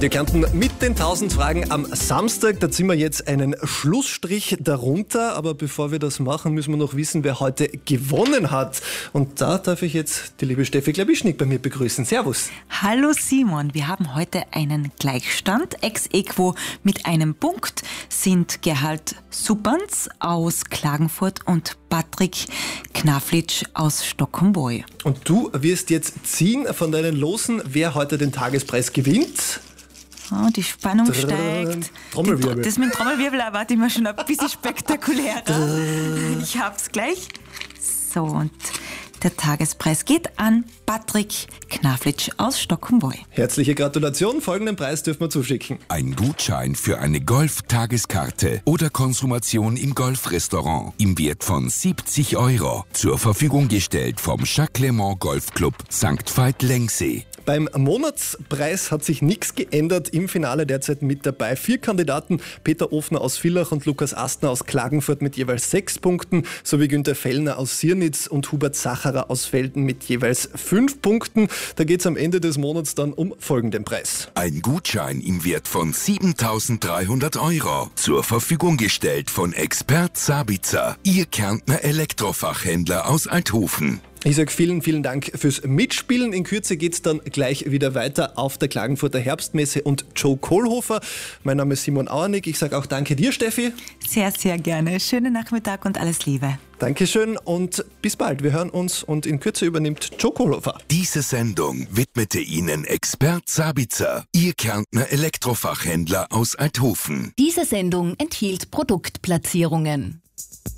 Radio Kärnten mit den 1000 Fragen am Samstag. Da ziehen wir jetzt einen Schlussstrich darunter. Aber bevor wir das machen, müssen wir noch wissen, wer heute gewonnen hat. Und da darf ich jetzt die liebe Steffi Klawischnik bei mir begrüßen. Servus. Hallo Simon, wir haben heute einen Gleichstand. Ex aequo mit einem Punkt sind Gerhard Supperns aus Klagenfurt und Patrick Knaflitsch aus Stockholm-Boy. Und du wirst jetzt ziehen von deinen Losen, wer heute den Tagespreis gewinnt. Oh, die Spannung steigt. Trommelwirbel. Das mit dem Trommelwirbel erwarte ich mir schon ein bisschen spektakulärer. Ich hab's gleich. So, und der Tagespreis geht an Patrick Knaflitsch aus Stockholm-Boy. Herzliche Gratulation, folgenden Preis dürfen wir zuschicken. Ein Gutschein für eine Golf-Tageskarte oder Konsumation im Golfrestaurant im Wert von 70 €. Zur Verfügung gestellt vom Jacques Clément Golfclub St. Veit-Lengsee. Beim Monatspreis hat sich nichts geändert. Im Finale derzeit mit dabei 4 Kandidaten. Peter Ofner aus Villach und Lukas Astner aus Klagenfurt mit jeweils 6 Punkten, sowie Günther Fellner aus Sirnitz und Hubert Sacherer aus Velden mit jeweils 5 Punkten. Da geht es am Ende des Monats dann um folgenden Preis. Ein Gutschein im Wert von 7.300 €. Zur Verfügung gestellt von Expert Sabitzer, Ihr Kärntner Elektrofachhändler aus Althofen. Ich sage vielen, vielen Dank fürs Mitspielen. In Kürze geht's dann gleich wieder weiter auf der Klagenfurter Herbstmesse und Joe Kohlhofer. Mein Name ist Simon Auernick. Ich sage auch danke dir, Steffi. Sehr, sehr gerne. Schönen Nachmittag und alles Liebe. Dankeschön und bis bald. Wir hören uns und in Kürze übernimmt Joe Kohlhofer. Diese Sendung widmete Ihnen Expert Sabitzer, Ihr Kärntner Elektrofachhändler aus Althofen. Diese Sendung enthielt Produktplatzierungen.